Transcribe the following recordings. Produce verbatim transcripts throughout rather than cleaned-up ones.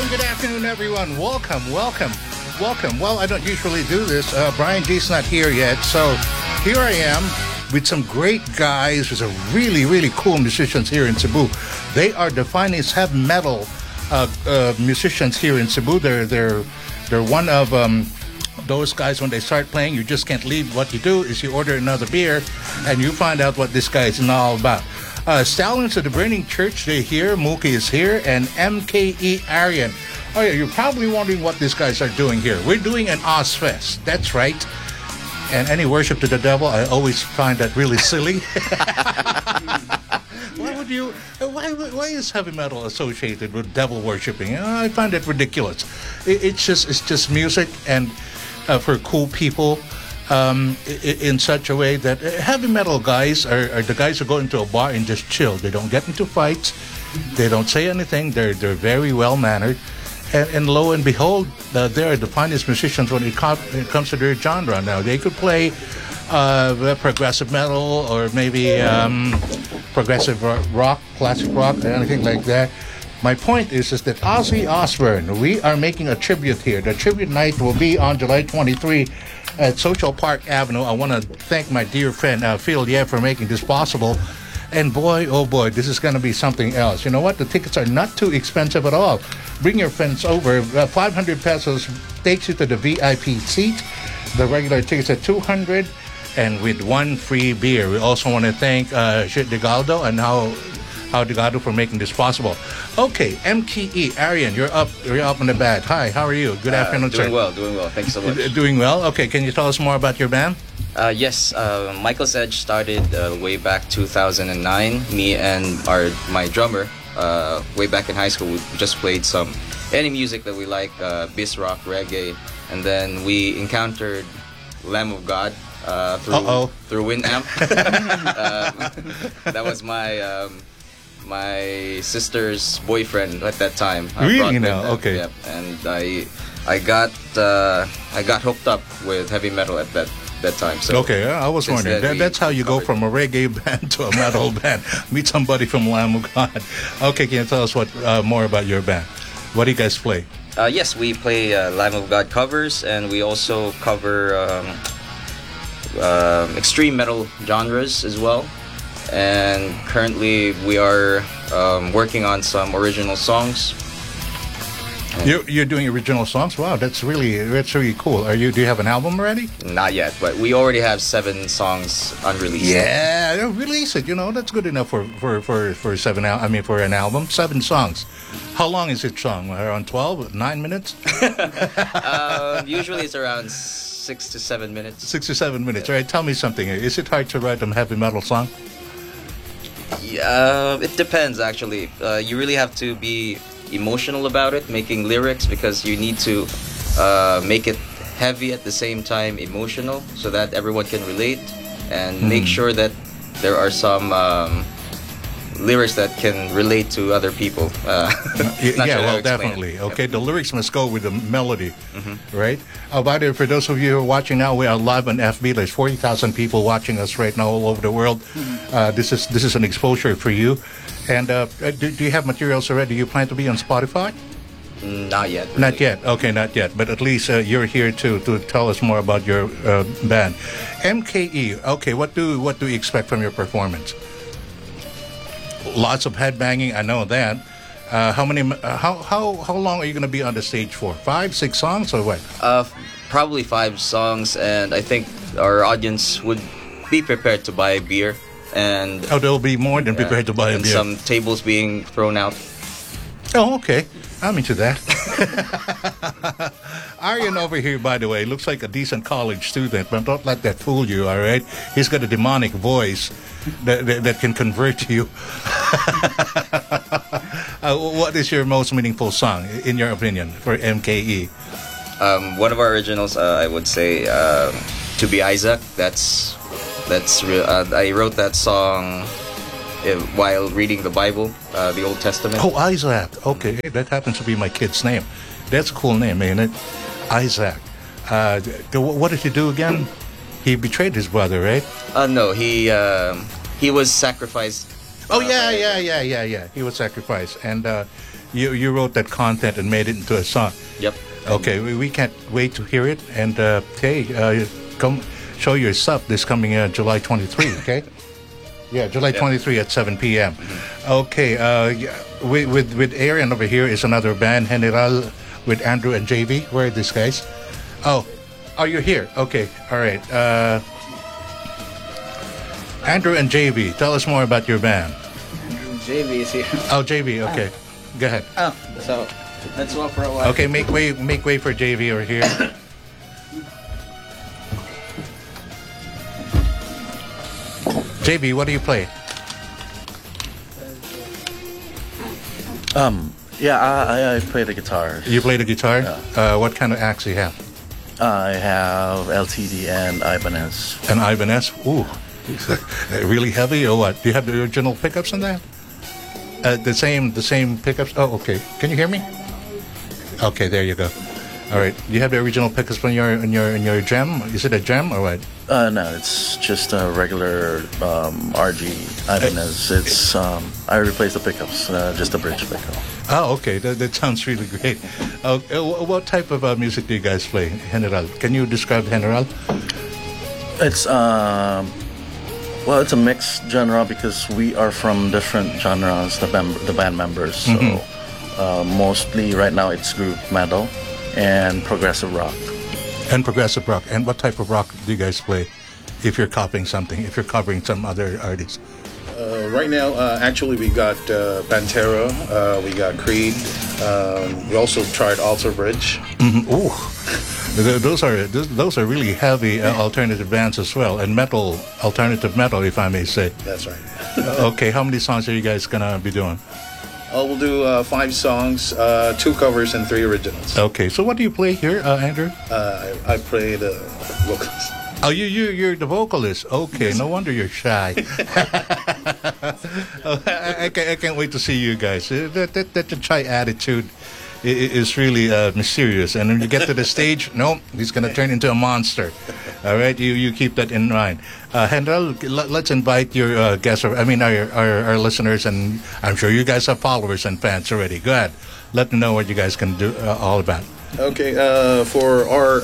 good afternoon, everyone. Welcome, welcome, welcome. Well, I don't usually do this. Uh, Brian G's not here yet, so here I am with some great guys, with some really, really cool musicians here in Cebu. They are the finest heavy metal uh, uh, musicians here in Cebu. They're they're they're one of um, those guys. When they start playing, you just can't leave. What you do is you order another beer, and you find out what this guy is all about. Uh, Stallions of the Burning Church, they're here. Mookie is here, and M K E Aryan. Oh yeah, you're probably wondering what these guys are doing here. We're doing an Ozfest. That's right. And any worship to the devil, I always find that really silly. Why would you? Why? Why is heavy metal associated with devil worshiping? I find it ridiculous. It, it's just it's just music and uh, for cool people. Um, in such a way that heavy metal guys are, are the guys who go into a bar and just chill. They don't get into fights. They don't say anything. They're they're very well mannered, and, and lo and behold, uh, they are the finest musicians when it, com- it comes to their genre. Now they could play uh, progressive metal or maybe um, progressive rock, classic rock, or anything like that. My point is, is that Ozzy Osbourne, we are making a tribute here. The tribute night will be on July twenty-third at Social Park Avenue. I want to thank my dear friend uh, Phil Ye for making this possible. And boy, oh boy, this is going to be something else. You know what? The tickets are not too expensive at all. Bring your friends over. Uh, five hundred pesos takes you to the V I P seat. The regular tickets are two hundred, and with one free beer. We also want to thank uh, Shit Degaldo and how how Degaldo for making this possible. Okay, M K E Aryan, you're up. You're up on the bat. Hi, how are you? Good uh, afternoon, doing sir. Doing well, doing well. Thanks so much. Uh, doing well. Okay, can you tell us more about your band? Uh, yes, uh, Michael's Edge started uh, way back two thousand nine. Me and our my drummer, uh, way back in high school, we just played some any music that we like, uh, biz rock, reggae, and then we encountered Lamb of God uh, through Uh-oh. through Winamp. uh, that was my. Um, my sister's boyfriend at that time. I Really now? Okay. Yeah, and I, I got, uh, I got hooked up with heavy metal at that that time. So okay, I was wondering. That, that's how you go from a reggae band to a metal band. Meet somebody from Lamb of God. Okay, can you tell us what uh, more about your band? What do you guys play? Uh, yes, we play uh, Lamb of God covers, and we also cover um, uh, extreme metal genres as well. And currently we are um, working on some original songs. You're, you're doing original songs? Wow, that's really that's really cool. Are you? Do you have an album already? Not yet, but we already have seven songs unreleased. Yeah, release it. You know, that's good enough for for for, for seven. Al- I mean, for an album, seven songs. How long is each song? Around twelve, nine minutes? uh, usually it's around six to seven minutes. Six to seven minutes. Yeah. All right, tell me something. Is it hard to write a heavy metal song? Yeah, it depends actually. Uh, you really have to be emotional about it, making lyrics, because you need to uh, make it heavy at the same time emotional, so that everyone can relate, and mm. make sure that there are some um, lyrics that can relate to other people. Uh, yeah, sure well, definitely. It. Okay, yep. The lyrics must go with the melody, mm-hmm. right? Oh, by the way, for those of you who are watching now, we are live on F B. There's forty thousand people watching us right now all over the world. Mm-hmm. Uh, this is this is an exposure for you. And uh, do, do you have materials already? Do you plan to be on Spotify? Not yet. Really. Not yet. Okay, not yet. But at least uh, you're here to to tell us more about your uh, band, M K E. Okay, what do what do you expect from your performance? Lots of headbanging, I know that. Uh, how many? Uh, how how how long are you going to be on the stage for? Five, six songs, or what? Uh, probably five songs, and I think our audience would be prepared to buy beer. And oh, there'll be more than prepared yeah, to buy a and beer. Some tables being thrown out. Oh, okay. I'm into that. Aryan over here, by the way, looks like a decent college student, but don't let that fool you, all right? He's got a demonic voice that, that, that can convert you. uh, what is your most meaningful song, in your opinion, for M K E? Um, one of our originals, uh, I would say, uh, To Be Isaac. That's that's real. Uh, I wrote that song uh, while reading the Bible, uh, the Old Testament. Oh, Isaac. Okay, that happens to be my kid's name. That's a cool name, ain't it? Isaac. Uh, what did he do again? He betrayed his brother, right? Uh, no, he um, he was sacrificed. Oh uh, yeah, yeah, yeah, yeah, yeah. He was sacrificed, and uh, you you wrote that content and made it into a song. Yep. Okay, we, we can't wait to hear it. And uh, hey, uh, come show your stuff this coming uh, July twenty-third. Okay. Yeah, July twenty-third at seven p.m. Okay, uh, yeah, with, with with Aaron over here is another band, General, with Andrew and J V. Where are these guys? Oh, oh, you're here. Okay, all right. Uh, Andrew and J V, tell us more about your band. J V is here. Oh, J V. Okay, go ahead. Oh, so let's walk for a while. Okay, make way, make way for J V over here. J V, what do you play? Um, yeah, I, I I play the guitar. You play the guitar? Yeah. Uh, what kind of axe do you have? I have L T D and Ibanez. An Ibanez? Ooh, really heavy or what? Do you have the original pickups in there? Uh, the same, the same pickups. Oh, okay. Can you hear me? Okay, there you go. All right. Do you have the original pickups on your in your in your gem? Is it a gem or what? Uh, no, it's just a regular um, R G Ibanez. It's um, I replaced the pickups, uh, just a bridge pickup. Oh, okay. That, that sounds really great. Uh, uh, what type of uh, music do you guys play, General? Can you describe General? It's um, well, it's a mixed genre because we are from different genres. The mem- the band members, so Mm-hmm. uh, mostly right now it's group metal and progressive rock. And progressive rock. And what type of rock do you guys play? If you're copying something, if you're covering some other artists. Uh, right now, uh, actually, we got uh, Pantera, uh, we got Creed. Um, we also tried Alter Bridge. Mm-hmm. Ooh, Th- those are those, those are really heavy uh, alternative bands as well, and metal, alternative metal, if I may say. That's right. Uh, okay, how many songs are you guys gonna be doing? Uh, we'll do uh, five songs, uh, two covers, and three originals. Okay, so what do you play here, uh, Andrew? Uh, I, I play the vocals. Oh, you you you're the vocalist. Okay, no wonder you're shy. Oh, I, I, can't, I can't wait to see you guys. Uh, That that, that the shy attitude i- i- is really uh, mysterious, and when you get to the stage, no, he's gonna turn into a monster. All right, you you keep that in mind. Uh, Hendel, l- let's invite your uh, guests. Or, I mean, our, our our listeners, and I'm sure you guys have followers and fans already. Go ahead, let them know what you guys can do uh, all about. Okay, uh, for our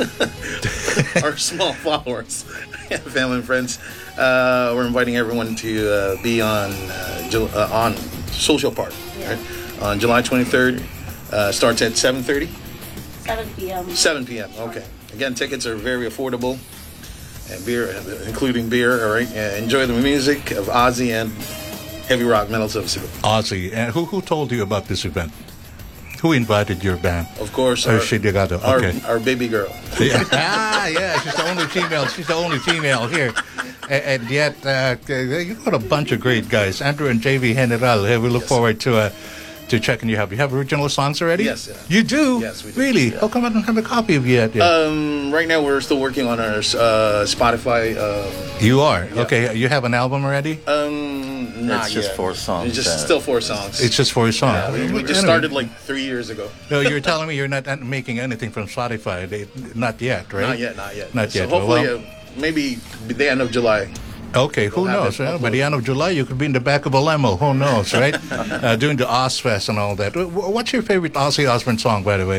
our small followers, family and friends, uh, we're inviting everyone to uh, be on uh, Ju- uh, on Social Park right? on July twenty-third. Uh, starts at seven thirty. seven p.m. seven p.m. Okay. Again, tickets are very affordable, and beer, including beer. All right. Uh, enjoy the music of Ozzy and heavy rock metal substitute. Ozzy, and who who told you about this event? Who invited your band? Of course, Oh, our, she did. Okay. our, our baby girl. Yeah. Ah, yeah. She's the only female. She's the only female here, and, and yet uh, you got a bunch of great guys. Andrew and J V General. Hey, we look Yes. forward to uh, to checking you out. You have original songs already? Yes, yeah. You do. Yes, we do. Really? How come I don't have a copy of you yet? Um, right now, we're still working on our uh, Spotify. Um, you are. yeah. Okay. You have an album already? um, not It's just yet. four songs, It's just uh, still four songs. It's just for a song. Yeah, we, we just Anyway. started like three years ago. No, you're telling me you're not uh, making anything from Spotify. They, not yet, right? Not yet, not yet. Not yet. So hopefully, Well- uh, maybe the end of July. Okay, who We'll have knows? it Uh, by the end of July, you could be in the back of a limo. Who knows, right? uh, doing the Ozfest and all that. Wh- wh- What's your favorite Ozzy Osbourne song, by the way?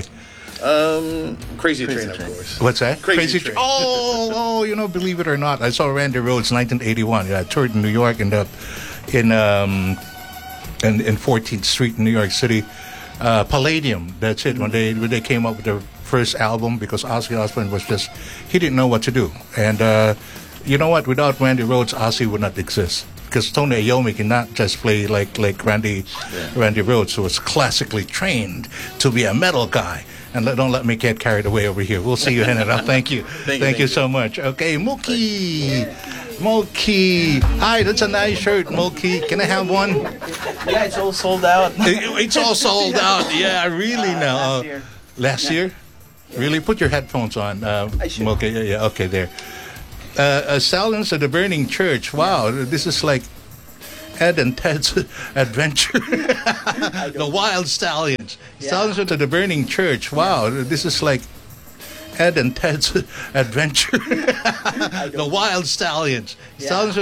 Um, Crazy, Crazy Train, of Train. course. What's that? Crazy Train. Train. Oh, oh, you know, believe it or not, I saw Randy Rhoads nineteen eighty-one. Yeah, I toured in New York in the in um in, in fourteenth Street in New York City. Uh, Palladium. That's it. When they when they came up with their first album, because Ozzy Osbourne was just he didn't know what to do, and uh, you know what? Without Randy Rhoads, Ozzy would not exist. Because Tony Iommi cannot just play like like Randy Randy Rhoads, who was classically trained to be a metal guy. And let, don't let me get carried away over here. We'll see you, Henry. Thank you. Thank you, Thank you thank so much. Okay, Mookie. Mookie. Hi, that's a nice shirt, Mookie. Can I have one? Yeah, it's all sold out. It- It's all sold out. Yeah, really now. last Uh, year. Last year? Really? Put your headphones on. Uh, I should. Okay, yeah, yeah, okay, there. Uh, uh, Stallions of the Burning Church. Wow, this is like Ed and Ted's Adventure. The Wild Stallions. Yeah. Stallions of the Burning Church. Wow, this is like Ed and Ted's Adventure. The Wild Stallions. Yeah. Stallions of